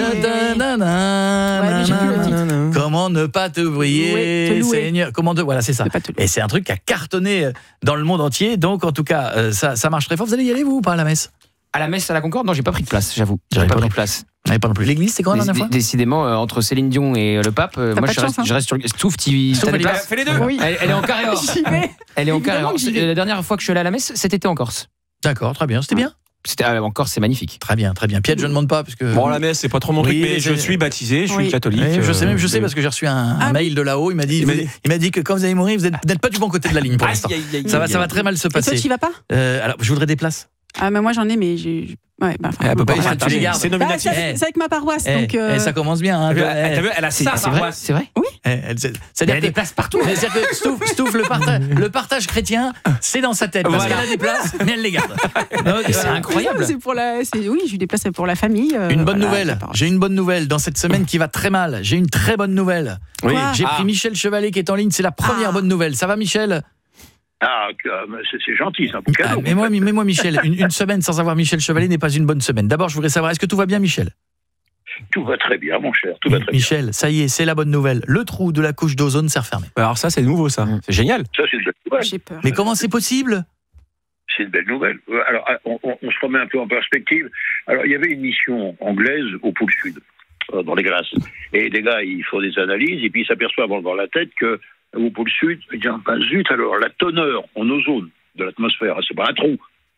Comment ne pas te briller, Seigneur? Voilà, c'est ça. Et c'est un truc qui a cartonné dans le monde entier. Donc en tout cas, ça marche très fort. Vous allez y aller vous ou pas à la messe? À la messe à la Concorde? Non, j'ai pas pris de place, j'avoue. J'ai pas pris de place. Pas non plus. L'église, c'est quand la dernière fois? Décidément, entre Céline Dion et le pape, moi je reste sur. Stouff, t'as des places? Fais les deux. Oui. Elle est en carré or. J'y vais. Elle est en carré or. Évidemment que j'y vais. La dernière fois que je suis allé à la messe, cet été en Corse. D'accord, très bien. C'était bien? c'est magnifique. Très bien, très bien. Pierre, je ne demande pas parce que bon, la messe c'est pas trop mon truc, mais je suis baptisé, je suis catholique. Oui, je sais parce que j'ai reçu un mail de là-haut. Il m'a dit que quand vous allez mourir, vous n'êtes pas du bon côté de la ligne pour l'instant. Ça va très mal se passer. Et toi, tu y vas pas ? Alors, je voudrais des places. Ah, mais moi j'en ai, mais j'ai. Ouais, tu les gardes. C'est nominatif. C'est avec ma paroisse. Donc, ça commence bien. Hein. T'as vu, elle a sa paroisse. C'est vrai. Oui. Il y a des places partout. C'est-à-dire que Stouff, le partage chrétien, c'est dans sa tête. Parce qu'elle a des places, mais elle les garde. C'est incroyable. Oui, j'ai eu des places pour la famille. Une bonne nouvelle. J'ai une bonne nouvelle dans cette semaine qui va très mal. J'ai une très bonne nouvelle. Oui. J'ai pris Michel Chevalet qui est en ligne. C'est la première bonne nouvelle. Ça va, Michel ? Ah, c'est gentil, c'est un beau cadeau. Mais moi, Michel, une semaine sans avoir Michel Chevalet n'est pas une bonne semaine. D'abord, je voudrais savoir, est-ce que tout va bien, Michel ? Tout va très bien, mon cher, tout va très bien. Michel, ça y est, c'est la bonne nouvelle. Le trou de la couche d'ozone s'est refermé. Alors ça, c'est nouveau, ça. C'est génial. Ça, c'est une belle nouvelle. J'ai peur. Mais comment c'est possible ? C'est une belle nouvelle. Alors, on se remet un peu en perspective. Alors, il y avait une mission anglaise au pôle Sud, dans les glaces. Et les gars, ils font des analyses, et puis ils s'aperçoivent dans la tête que au pôle Sud, ils disent, zut, alors la teneur en ozone de l'atmosphère, c'est pas un trou,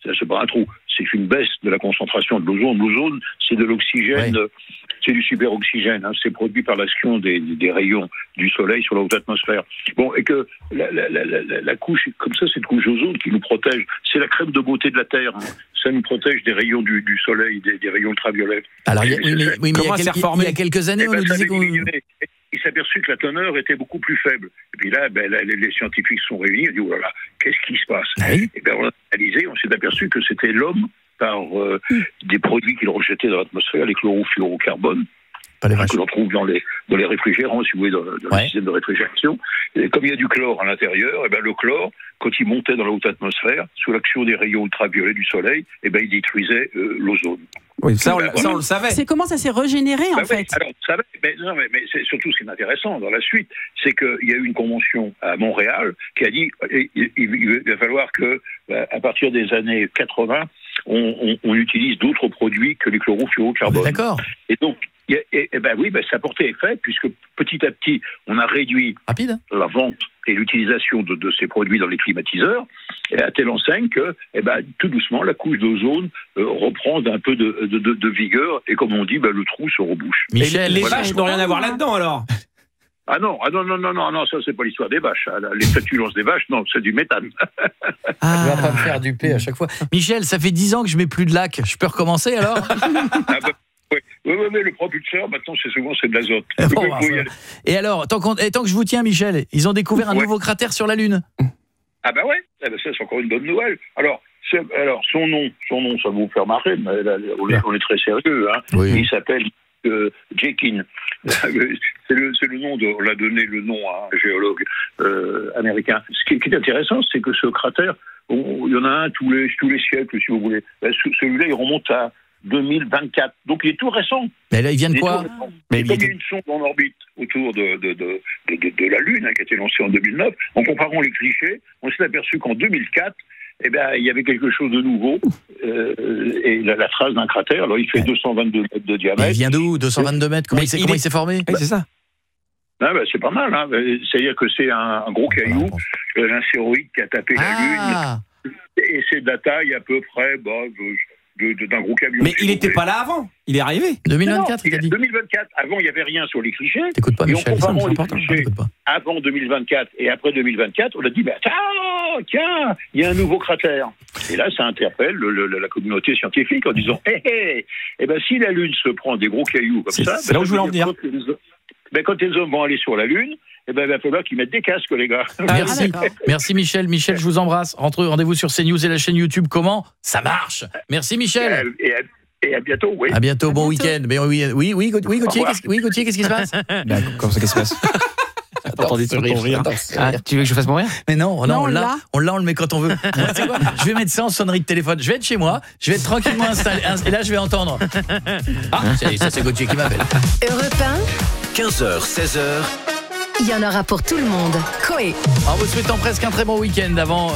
c'est une baisse de la concentration de l'ozone. L'ozone, c'est de l'oxygène, c'est du superoxygène, c'est produit par l'action des rayons du soleil sur la haute atmosphère. Bon, et que la couche, comme ça, cette couche d'ozone qui nous protège, c'est la crème de beauté de la Terre. Ça nous protège des rayons du soleil, des rayons ultraviolets. Alors, il y a quelques années, on nous disait qu'on... Il s'est aperçu que la teneur était beaucoup plus faible. Et puis là, les scientifiques sont réunis, ils ont dit, oh là là, qu'est-ce qui se passe ? Et bien, on a analysé, on s'est aperçu que c'était l'homme, par des produits qu'il rejetait dans l'atmosphère, les chlorofluorocarbones, que l'on trouve dans les réfrigérants, si vous voulez, dans le système de réfrigération. Et comme il y a du chlore à l'intérieur, et ben le chlore, quand il montait dans la haute atmosphère, sous l'action des rayons ultraviolets du soleil, et ben il détruisait l'ozone. Oui, ça on le savait. C'est comment ça s'est régénéré en fait. Alors, ça va, mais c'est surtout ce qui est intéressant dans la suite, c'est qu'il y a eu une convention à Montréal qui a dit il va falloir que à partir des années 80, on utilise d'autres produits que les chlorofluorocarbones. D'accord. Et donc ça a porté effet, puisque petit à petit, on a réduit la vente et l'utilisation de ces produits dans les climatiseurs, à telle enseigne que, tout doucement, la couche d'ozone reprend un peu de vigueur, et comme on dit, le trou se rebouche. Michel, les vaches n'ont rien à voir là-dedans, alors ? Ah non, ça c'est pas l'histoire des vaches. Les flatulences des vaches, non, c'est du méthane. Tu vas pas me faire duper à chaque fois. Michel, ça fait 10 ans que je mets plus de lac. Je peux recommencer alors ? Oui, mais le propulseur, maintenant, c'est de l'azote. Et alors, tant que je vous tiens, Michel, ils ont découvert un nouveau cratère sur la Lune. Ah bah ouais, ça c'est encore une bonne nouvelle. Alors son nom, ça va vous faire marrer, mais là, on est très sérieux. Oui. Il s'appelle Jekin. C'est le nom on l'a donné le nom à un géologue américain. Ce qui est intéressant, c'est que ce cratère, il y en a un tous les siècles, si vous voulez. Celui-là, il remonte à 2024. Donc il est tout récent. Mais là, il vient de quoi ? Il y a une sonde en orbite autour de la Lune, qui a été lancée en 2009. En comparant les clichés, on s'est aperçu qu'en 2004, il y avait quelque chose de nouveau, et la trace d'un cratère. Alors il fait 222 mètres de diamètre. Il vient d'où, 222 mètres ? Comment il s'est formé ? Oui, c'est ça. C'est pas mal. C'est-à-dire que c'est un gros caillou, un astéroïde qui a tapé la Lune, et c'est de la taille à peu près d'un gros camion. Mais il n'était pas là avant. Il est arrivé. 2024, il a dit. 2024. Avant, il n'y avait rien sur les clichés. T'écoutes pas, Michel, c'est important. Avant 2024 et après 2024, on a dit, tiens, il y a un nouveau cratère. Et là, ça interpelle la communauté scientifique en disant, si la Lune se prend des gros cailloux comme ça, c'est là où je voulais en venir. Quand les hommes vont aller sur la Lune, il va falloir qu'ils mettent des casques, les gars. Merci Michel. Michel, je vous embrasse. Rendez-vous sur CNews et la chaîne YouTube. Comment ça marche ? Merci Michel. Et à bientôt, oui. À bientôt, bon week-end. Mais oui, Gauthier, qu'est-ce qui se passe ? Comment ça, qu'est-ce qui se passe ? Attendez, tu veux que je fasse mon rire ? Mais non, on le met quand on veut. C'est quoi ? Je vais mettre ça en sonnerie de téléphone. Je vais être chez moi, je vais être tranquillement installé. Et là, je vais entendre. Ça, c'est Gauthier qui m'appelle. Europe 1. 15h, 16h. il y en aura pour tout le monde. Coé. En vous souhaitant presque un très bon week-end avant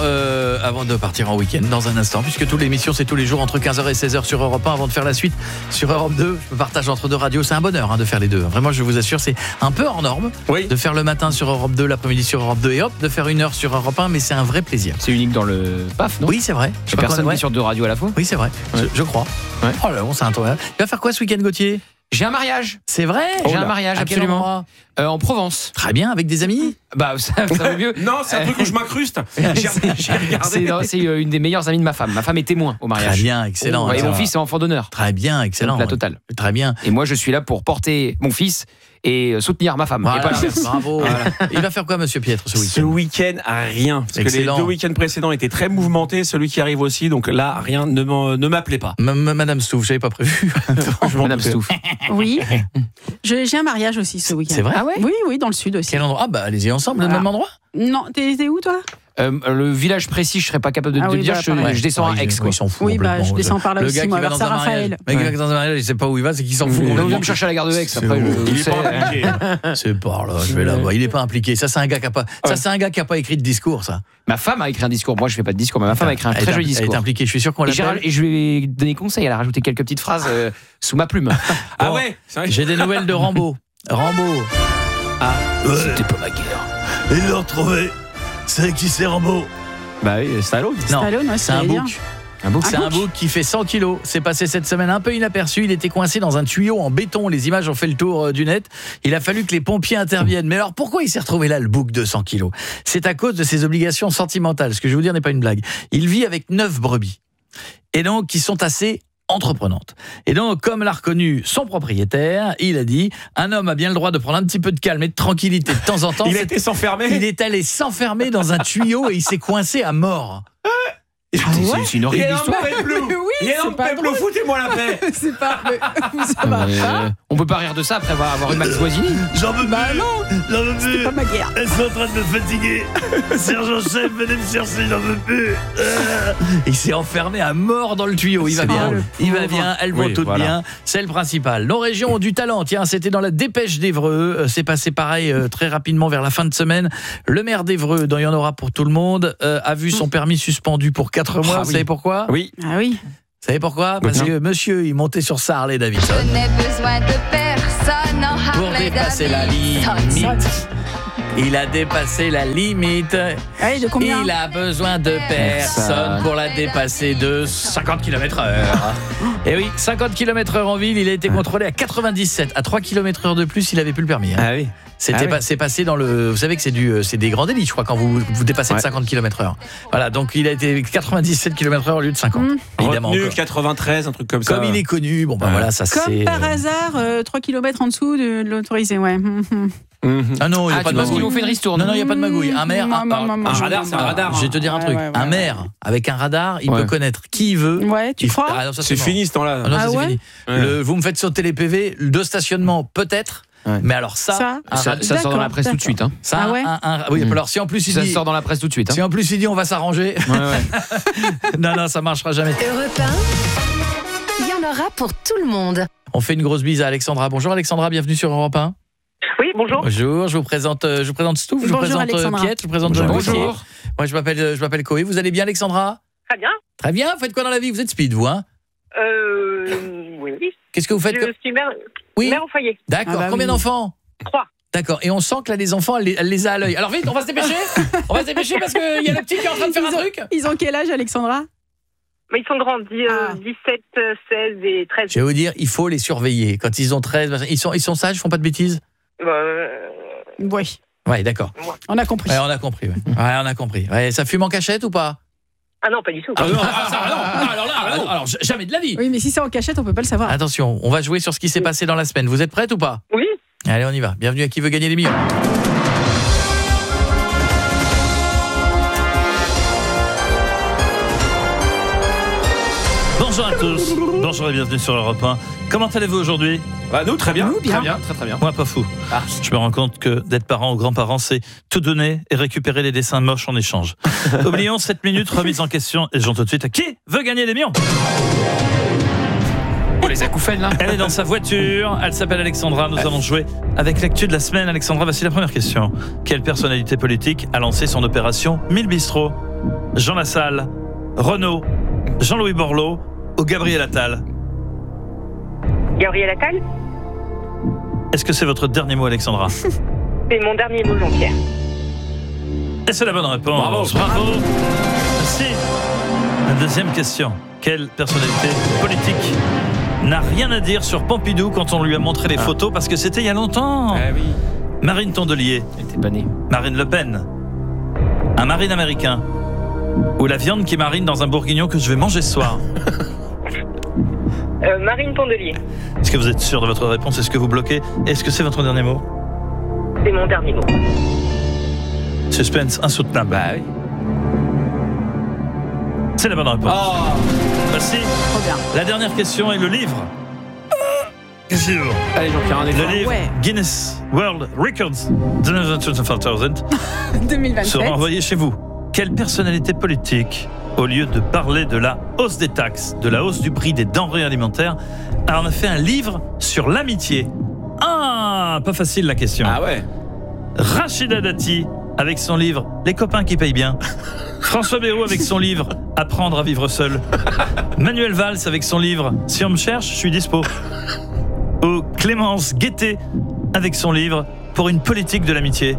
de partir en week-end dans un instant, puisque toute l'émission c'est tous les jours entre 15h et 16h sur Europe 1 avant de faire la suite sur Europe 2. Je me partage entre deux radios, c'est un bonheur de faire les deux. Vraiment, je vous assure, c'est un peu hors norme de faire le matin sur Europe 2, l'après-midi sur Europe 2 et hop, de faire 1 heure sur Europe 1, mais c'est un vrai plaisir. C'est unique dans le PAF, non? Oui, c'est vrai. Personne n'est sur 2 radios à la fois. Oui, c'est vrai. Je crois. Ouais. Oh là, bon, c'est un tour. Il va faire quoi ce week-end, Gauthier? J'ai un mariage. C'est vrai? J'ai un mariage, absolument. En Provence. Très bien, avec des amis? Bah, ça vaut mieux. Non, c'est un truc où je m'incruste. J'ai regardé. C'est une des meilleures amies de ma femme. Ma femme est témoin au mariage. Très bien, excellent. Et mon fils est enfant d'honneur. Très bien, excellent. La totale. Très bien. Et moi, je suis là pour porter mon fils et soutenir ma femme. Voilà, et pas bravo. Voilà. Il va faire quoi, monsieur Pietre, ce week-end? Ce week-end, rien. Parce excellent. que les 2 week-ends précédents étaient très mouvementés. Celui qui arrive aussi, donc là, rien ne m'appelait pas. Madame Stouff, j'avais pas prévu. Madame Stouff. Oui. J'ai un mariage aussi ce week-end. C'est vrai? Ah ouais? Oui, dans le sud aussi. Quel endroit? Ah bah allez-y ensemble, le même endroit? Non, t'es où toi? Le village précis, je serais pas capable de te dire. Je descends à Aix. Ils s'en foutent. Oui, bah je descends par là le aussi, gars moi, qui va vers dans un mariage. Saint-Raphaël. Le mec qui va dans un mariage, il sait pas où il va, c'est qu'il s'en fout. On vient me chercher à la gare de Aix. Après, il est pas impliqué. C'est par là, je vais là-bas. Il est pas impliqué. Ça, c'est un gars qui a pas. Ça, c'est un gars qui a pas écrit de discours, ça. Ma femme a écrit un discours. Moi, je fais pas de discours, mais ma femme a écrit un très joli discours. Elle est impliquée. Je suis sûr qu'on l'appelle. Et je lui ai donné conseil. Elle a rajouté quelques petites phrases sous ma plume. Ah ouais. J'ai des nouvelles de Rambo. Rambo. Ah, c'était pas ma guerre. Ils l'ont retrouvé. C'est qui c'est Rambo? Bah oui, Stallone. Non, Stallone, ouais, c'est un bouc. C'est un bouc qui fait 100 kilos. C'est passé cette semaine un peu inaperçu. Il était coincé dans un tuyau en béton. Les images ont fait le tour du net. Il a fallu que les pompiers interviennent. Mais alors, pourquoi il s'est retrouvé là, le bouc de 100 kilos? C'est à cause de ses obligations sentimentales. Ce que je vais vous dire n'est pas une blague. Il vit avec 9 brebis. Et donc, qui sont assez entreprenante. Et donc, comme l'a reconnu son propriétaire, il a dit, un homme a bien le droit de prendre un petit peu de calme et de tranquillité de temps en temps. Il a été s'enfermer. Il est allé s'enfermer dans un tuyau et il s'est coincé à mort. C'est une horrible histoire. Oui, foutez-moi la paix. C'est pas. Ça marche pas. On peut pas rire de ça après avoir eu Max Guazzini. J'en veux plus. Non. J'en veux plus. C'est pas ma guerre. Elles sont en train de me fatiguer. Sergent-chef, venez me chercher, j'en veux plus. Il s'est enfermé à mort dans le tuyau. Il va bien. Il va bien. Elles vont toutes bien. C'est le principal. Nos régions ont du talent. Tiens, c'était dans la Dépêche d'Évreux. C'est passé pareil très rapidement vers la fin de semaine. Le maire d'Évreux, dont il y en aura pour tout le monde, a vu son permis suspendu pour 4 mois. Vous savez pourquoi? Oui. Ah oui. Vous savez pourquoi? Parce que monsieur, il montait sur sa Harley Davidson. Je n'ai besoin de personne en Pour Harley dépasser la limite. Il a dépassé la limite. Allez, de combien? Il a besoin de personne pour la dépasser de 50 km/h. Et oui, 50 km/h en ville, il a été contrôlé à 97. À 3 km/h de plus, il avait plus le permis. Ah oui. C'est passé dans le. Vous savez que c'est des grands délits, je crois, quand vous dépassez de 50 km/h. Voilà, donc il a été 97 km/h au lieu de 50. Évidemment. Retenu 93, un truc comme ça. Comme il est connu, bon ben voilà, ça c'est. Comme par hasard, 3 km en dessous de l'autorisé, ouais. Ah non, il n'y a pas de magouille. On fait une ristourne. Non, il n'y a pas de magouille. Un maire, un radar, c'est un radar. Je vais te dire un truc. Un maire avec un radar, il peut connaître qui il veut. Ouais, tu crois? Ah, non, ça, c'est fini ce temps-là. Ah, non, ça, c'est fini. Vous me faites sauter les PV de stationnement, peut-être. Ouais. Mais alors ça sort dans la presse tout de suite. Hein. Ça, oui, alors si en plus il dit, sort dans la presse tout de suite. Hein. Si en plus il dit on va s'arranger, non, ça marchera jamais. Europe 1, il y en aura pour tout le monde. On fait une grosse bise à Alexandra. Bonjour Alexandra, bienvenue sur Europe 1. Oui, bonjour. Bonjour, je vous présente Stouff, je vous présente Piette, je vous présente John. Bonjour. Moi je m'appelle Coé. Vous allez bien Alexandra? Très bien. Très bien. Vous faites quoi dans la vie? Vous êtes speed, vous hein? Oui. Qu'est-ce que vous faites? Je suis mère au foyer. D'accord. Combien d'enfants? 3. D'accord. Et on sent que là, les enfants, elle les a à l'œil. Alors vite, on va se dépêcher. On va se dépêcher parce qu'il y a le petit qui est en train de faire un truc. Ils ont quel âge, Alexandra? Mais ils sont grandis, 17, 16 et 13. Je vais vous dire, il faut les surveiller. Quand ils ont 13, ils sont sages, ils font pas de bêtises? Oui. Ouais, d'accord. On a compris. Ouais, on a compris. Ouais, on a compris. Ouais, ça fume en cachette ou pas? Ah non, pas du tout. Alors, jamais de la vie. Oui, mais si c'est en cachette, on peut pas le savoir. Attention, on va jouer sur ce qui s'est passé dans la semaine. Vous êtes prête ou pas? Oui. Allez, on y va. Bienvenue à Qui veut gagner les millions. Bonjour à tous. Bonjour et bienvenue sur Europe 1. Comment allez-vous aujourd'hui? Nous, très bien. Nous, bien. Très bien. Moi, pas fou. Je me rends compte que d'être parent ou grand-parent, c'est tout donner et récupérer les dessins moches en échange. Oublions 7 minutes, remise en question et j'en tout de suite à Qui veut gagner des millions? Pour les acouphènes, là. Elle est dans sa voiture, elle s'appelle Alexandra. Nous allons jouer avec l'actu de la semaine. Alexandra, voici la première question. Quelle personnalité politique a lancé son opération 1000 bistrots? Jean Lassalle, Renaud, Jean-Louis Borloo ou Gabriel Attal? Gabriel Attal? Est-ce que c'est votre dernier mot, Alexandra? C'est mon dernier mot, Jean-Pierre. Et c'est la bonne réponse. Bravo. Merci. La deuxième question. Quelle personnalité politique n'a rien à dire sur Pompidou quand on lui a montré les photos, parce que c'était il y a longtemps? Ah oui. Marine Tondelier. Elle était pas née. Marine Le Pen. Un marine américain. Ou la viande qui marine dans un bourguignon que je vais manger ce soir. Marine Tondelier. Est-ce que vous êtes sûr de votre réponse? Est-ce que vous bloquez? Est-ce que c'est votre dernier mot? C'est mon dernier mot. Suspense insoutenable. Bah oui. C'est la bonne réponse. Oh. Voici la dernière question et le livre. Qu'est-ce que c'est? Allez, Jean-Pierre, un effort. Le livre Ouais. Guinness World Records 2027. sera envoyé chez vous. Quelle personnalité politique, au lieu de parler de la hausse des taxes, de la hausse du prix des denrées alimentaires, en a fait un livre sur l'amitié? Ah, pas facile la question. Ah ouais. Rachida Dati avec son livre Les copains qui payent bien. François Bayrou avec son livre Apprendre à vivre seul. Manuel Valls avec son livre Si on me cherche, je suis dispo. Ou Clémence Guettet avec son livre Pour une politique de l'amitié.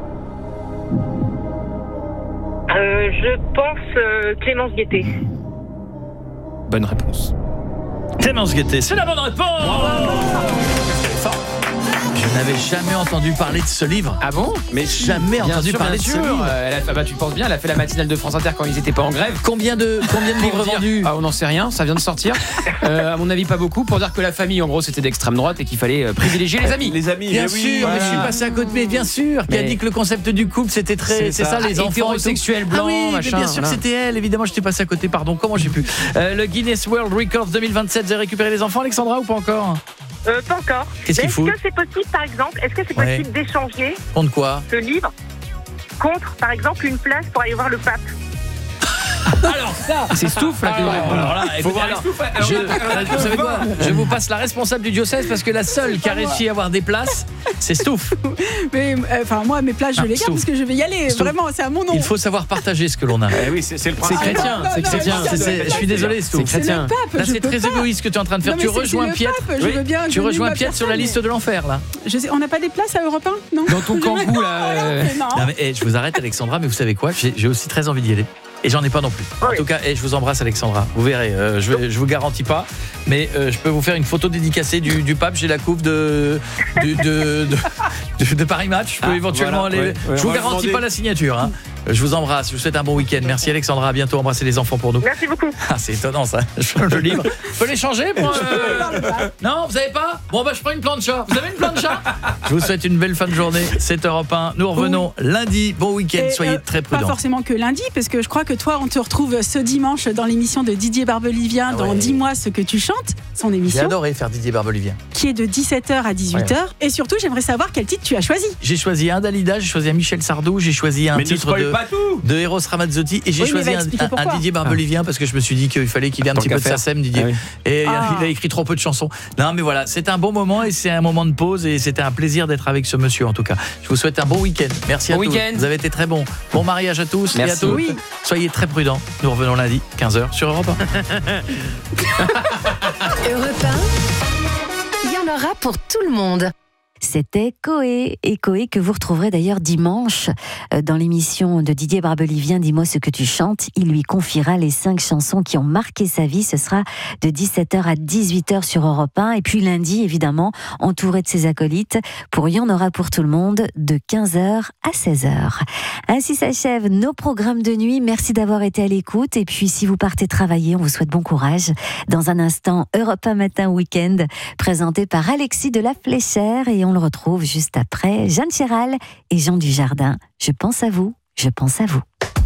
Je pense Clémence Guettet. Bonne réponse. Clémence Guettet, c'est la bonne réponse. Je n'avais jamais entendu parler de ce livre. Ah bon? Mais jamais entendu parler de ce livre. Tu penses bien, elle a fait la matinale de France Inter quand ils n'étaient pas en grève. Combien de livres vendus? On n'en sait rien, ça vient de sortir. À mon avis, pas beaucoup. Pour dire que la famille, en gros, c'était d'extrême droite et qu'il fallait privilégier les amis. Les amis, Bien mais sûr, oui, mais voilà. je suis passé à côté, mais bien sûr, qui a Mais- dit que le concept du couple c'était très. C'est ça, les enfants. hétérosexuels blancs, Ah oui, mais machin, bien sûr que voilà. c'était elle, évidemment, je t'ai passé à côté, pardon, comment j'ai pu. Le Guinness World Records 2027, vous avez récupéré les enfants, Alexandra, ou pas encore? Pas encore. Qu'est-ce qu'il faut? Est-ce que c'est possible, par exemple, Ouais. d'échanger Compte quoi? ce livre contre, par exemple, une place pour aller voir le pape? Alors ça, C'est Stouff là qui nous répond. alors là, écoutez, voir alors, les Stouff. vous savez quoi? Je vous passe la responsable du diocèse parce que la seule qui a réussi à avoir des places, c'est Stouff. Mais enfin, moi, mes places, je les garde Stouff. parce que je vais y aller. Stouff. Vraiment, c'est à mon nom. Il faut savoir partager ce que l'on a. Eh oui, c'est le principe. C'est chrétien, c'est chrétien. Je suis désolé, Stouff. C'est chrétien. C'est le pape. Là, je c'est peux très pas. égoïste ce que tu es en train de faire. Non, Tu mais c'est rejoins le Piet. pape, je veux bien Tu que rejoins ma Piet sur la personne. liste de l'enfer, là. Je sais, on n'a pas des places à Europe 1, non? Dans ton kangou là. Non. Non, mais, je vous arrête, Alexandra, mais vous savez quoi? J'ai aussi très envie d'y aller. Et j'en ai pas non plus. En Oui. tout cas, je vous embrasse, Alexandra. Vous verrez, je vous garantis pas, mais je peux vous faire une photo dédicacée du pape. J'ai la coupe de Paris Match. Je peux éventuellement voilà, aller. ouais, Je vous on va garantis demander. pas la signature. Hein. Je vous embrasse. Je vous souhaite un bon week-end. Merci, Alexandra. À bientôt. Embrassez les enfants pour nous. Merci beaucoup. Ah, c'est étonnant ça. Le livre. Je peux les changer pour. Non, vous avez pas? Bon, bah, je prends une plancha. Vous avez une plancha? Je vous souhaite une belle fin de journée. C'est Europe 1. Nous revenons lundi. Bon week-end. Et, Soyez très Pas prudents. forcément que lundi, parce que je crois que toi, on te retrouve ce dimanche dans l'émission de Didier Barbelivien dans Ouais. Dis-moi ce que tu chantes, son J'ai émission, adoré faire Didier Barbelivien. qui est de 17h à 18h. Et surtout, j'aimerais savoir quel titre tu as choisi. J'ai choisi un Dalida, j'ai choisi un Michel Sardou, j'ai choisi un Mais ne titre spoil pas tout. de Eros Ramazzotti et j'ai Oui, mais choisi va expliquer un pourquoi. Didier Barbelivien parce que je me suis dit qu'il fallait qu'il ait un Tant petit peu qu'à de faire. SACEM, Didier. Ah oui. Et Ah. il a écrit trop peu de chansons. Non, mais voilà, c'était un bon moment et c'est un moment de pause et c'était un plaisir d'être avec ce monsieur en tout cas. Je vous souhaite un bon week-end. Merci à Bon tous. week-end. Vous avez été très bons. Bon mariage à tous et à Merci. toutes. Oui. Soyez très prudents. Nous revenons lundi, 15h sur Europe 1. Europe 1, il y en aura pour tout le monde. C'était Coé, et Coé que vous retrouverez d'ailleurs dimanche dans l'émission de Didier Barbelivien, Dis-moi ce que tu chantes. Il lui confiera les 5 chansons qui ont marqué sa vie. Ce sera de 17h à 18h sur Europe 1. Et puis lundi, évidemment, entouré de ses acolytes, pour Il y en aura pour tout le monde, de 15h à 16h. Ainsi s'achèvent nos programmes de nuit. Merci d'avoir été à l'écoute. Et puis, si vous partez travailler, on vous souhaite bon courage. Dans un instant, Europe 1 Matin Week-end, présenté par Alexis de la Fléchère. Et on le retrouve juste après Jeanne Chéral et Jean Dujardin. Je pense à vous, je pense à vous.